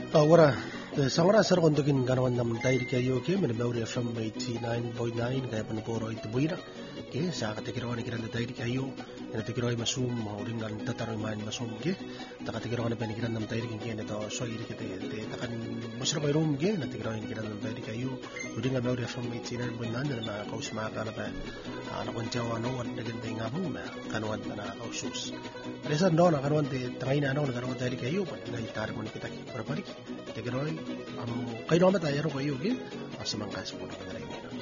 Wara, sangara sar kontukin kanawan nam tayo kayo ke mana Mauri FM 89.9 kaya panuporo itu buira ke sa katikirawan ni kiran tayo kayo na tikirawan masum mauringan tataro man masum ke takatirawan na panikiran nam tayo ke na to so iri kita takan masra kay room ke na tikirawan ni kiran nam tayo kayo uringan Mauri FM 89.9 na kaus makakana pa anak koncawa no wan dagan tayo ngabong na kanawan na kausus Alisan do na kanawan tangay na na kanawan tayo kayo pa tinay mo ni kita para balik Teganoy, kayo naman tayo kayo, okay? Sa mga kaso po na